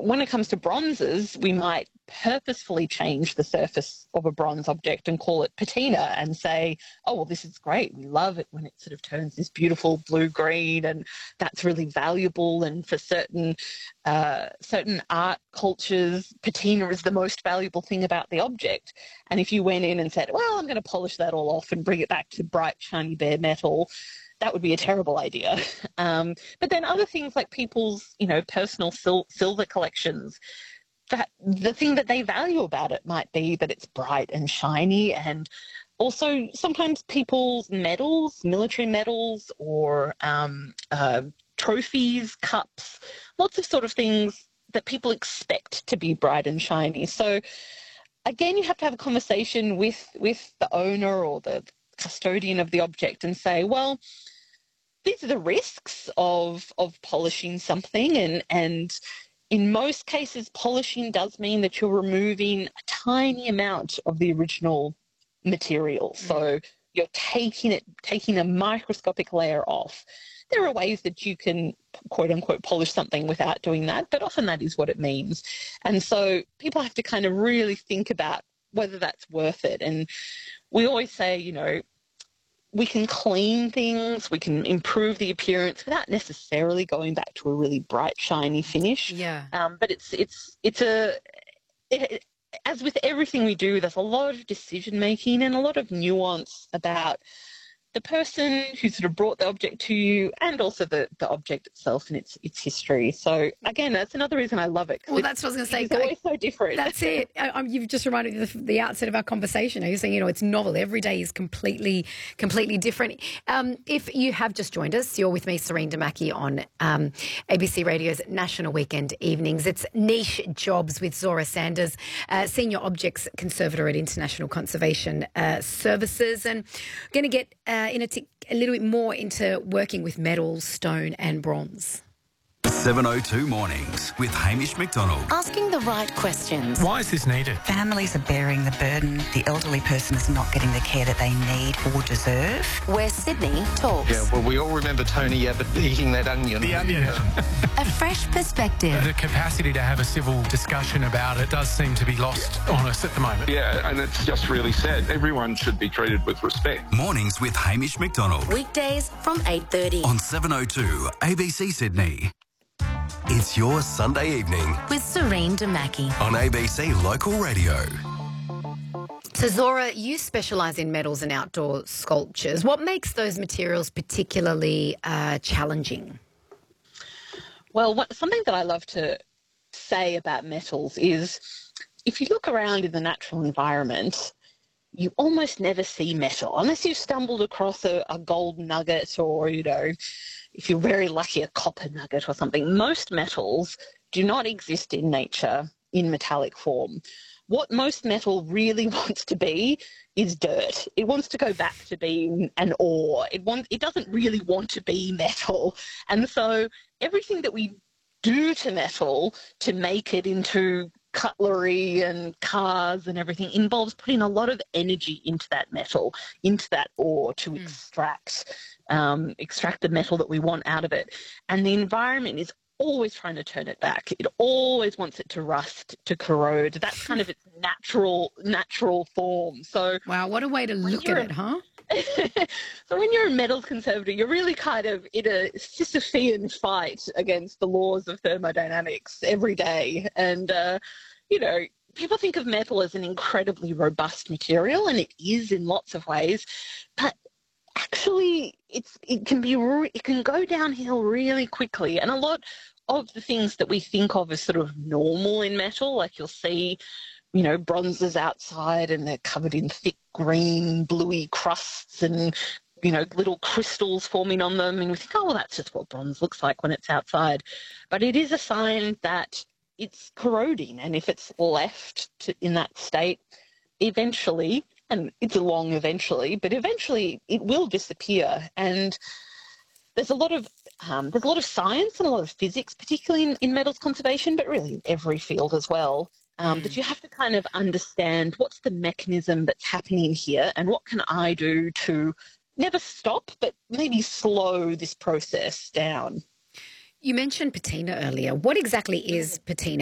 when it comes to bronzes, we might purposefully change the surface of a bronze object and call it patina and say, oh, well, this is great. We love it when it sort of turns this beautiful blue-green, and that's really valuable. And for certain art cultures, patina is the most valuable thing about the object. And if you went in and said, well, I'm going to polish that all off and bring it back to bright, shiny, bare metal, that would be a terrible idea. But then other things like people's, personal silver collections, that the thing that they value about it might be that it's bright and shiny. And also sometimes people's medals, military medals, or trophies, cups, lots of sort of things that people expect to be bright and shiny. So again, you have to have a conversation with the owner or the custodian of the object and say, well, these are the risks of polishing something, and in most cases, polishing does mean that you're removing a tiny amount of the original material. So you're taking a microscopic layer off. There are ways that you can, quote unquote, polish something without doing that, but often that is what it means. And so people have to kind of really think about whether that's worth it. And we always say, we can clean things, we can improve the appearance without necessarily going back to a really bright, shiny finish. Yeah. But as with everything we do, there's a lot of decision making and a lot of nuance about the person who sort of brought the object to you, and also the object itself and its history. So again, that's another reason I love it. Well, that's what I was going to say. It's always so different. That's it. You've just reminded me of the outset of our conversation. You're saying, it's novel. Every day is completely different. If you have just joined us, you're with me, Serene Damaki, on ABC Radio's National Weekend Evenings. It's Niche Jobs with Zora Sanders, Senior Objects Conservator at International Conservation Services. And we're going to get a little bit more into working with metals, stone and bronze. 7:02 mornings with Hamish McDonald. Asking the right questions. Why is this needed? Families are bearing the burden. The elderly person is not getting the care that they need or deserve. Where Sydney talks. Yeah, well, we all remember Tony Abbott eating that onion. The onion. A fresh perspective. The capacity to have a civil discussion about it does seem to be lost on us at the moment. Yeah, and it's just really sad. Everyone should be treated with respect. Mornings with Hamish McDonald. Weekdays from 8:30. On 7:02 ABC Sydney. It's your Sunday evening With Serene Damaki. on ABC Local Radio. So, Zora, you specialise in metals and outdoor sculptures. What makes those materials particularly challenging? Well, something that I love to say about metals is if you look around in the natural environment, you almost never see metal unless you've stumbled across a gold nugget or, if you're very lucky, a copper nugget or something. Most metals do not exist in nature in metallic form. What most metal really wants to be is dirt. It wants to go back to being an ore. It doesn't really want to be metal. And so everything that we do to metal to make it into cutlery and cars and everything involves putting a lot of energy into that metal, into that ore to extract the metal that we want out of it. And the environment is always trying to turn it back. It always wants it to rust, to corrode. That's kind of its natural form. So wow, what a way to look at it, huh? So when you're a metals conservator, you're really kind of in a Sisyphean fight against the laws of thermodynamics every day. And, people think of metal as an incredibly robust material, and it is in lots of ways, but actually it can go downhill really quickly. And a lot of the things that we think of as sort of normal in metal, like you'll see, bronzes outside and they're covered in thick green, bluey crusts and, little crystals forming on them. And we think, oh, well, that's just what bronze looks like when it's outside. But it is a sign that it's corroding. And if it's left in that state, eventually, and it's a long eventually, but eventually it will disappear. And there's a lot of science and a lot of physics, particularly in metals conservation, but really in every field as well. That you have to kind of understand what's the mechanism that's happening here and what can I do to never stop, but maybe slow this process down. You mentioned patina earlier. What exactly is patina?